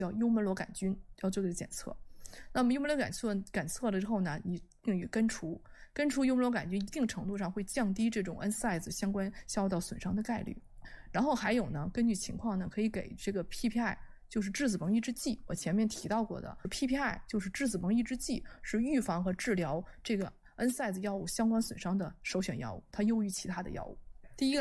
叫幽门螺杆菌，要做这个检测。那么幽门螺杆菌检测了之后呢，你并予根除幽门螺杆菌，一定程度上会降低这种 NSAIDs 相关消化道损伤的概率。然后还有呢，根据情况呢，可以给这个 PPI， 就是质子泵抑制剂，我前面提到过的 PPI 就是质子泵抑制剂，是预防和治疗这个 NSAIDs 药物相关损伤的首选药物，它优于其他的药物。